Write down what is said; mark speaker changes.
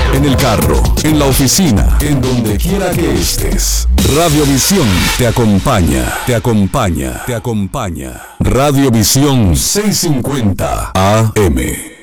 Speaker 1: en el carro, en la oficina, en donde quiera que estés. Radiovisión te acompaña, te acompaña, te acompaña. Radiovisión 650 AM.